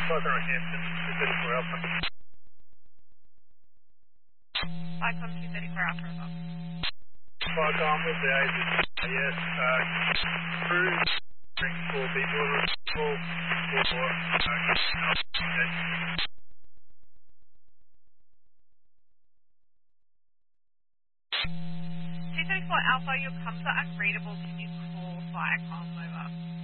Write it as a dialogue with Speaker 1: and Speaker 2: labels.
Speaker 1: Welcome Hampton, 234 Alpha.
Speaker 2: Cyclone 234 Alpha.
Speaker 1: Welcome with the yes, cruise, bring 4 people, full,
Speaker 2: 234 Alpha, your comms are unreadable. Can you call Viacom over?